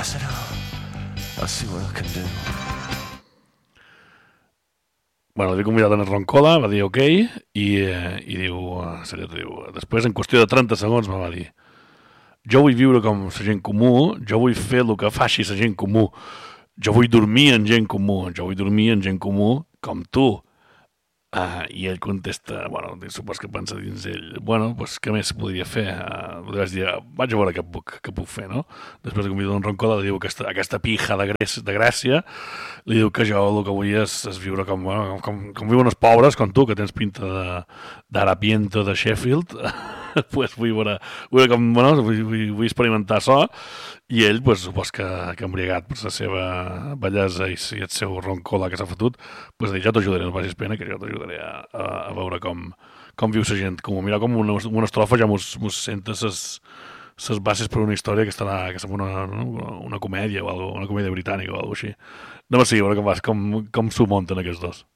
said, I'll see what I can do. Bueno, l'havia convidat a anar Roncola, va dir ok, i diu, després, en qüestió de 30 segons, me va dir: jo vull viure com la gent comú, jo vull fer el que faci la gent comú, jo vull dormir amb gent comú, jo vull dormir amb gent comú com tu. I ell contesta, bueno, supos que pensa dins ell, bueno, pues, què més podria fer? Li vaig dir, vaig a veure què puc fer, no? Després de convidar un Roncola, li diu aquesta pija de Gràcia, li diu que jo el que vull és viure com viuen els pobres, com tu, que tens pinta d'Harapiento de Sheffield, pues vull veure com, bueno, vull experimentar això, i ell, pues, supos que embriagat per la seva bellesa i el seu Roncola que s'ha fotut, pues, jo t'ajudaré, no passis pena, que jo t'ajudaré a veure com viu la gent. Com mira, com una estrofa ja mos senta les bases per una història que estarà una comèdia o alguna, una comèdia britànica o alguna així. No sé, a veure com s'ho munten aquests dos.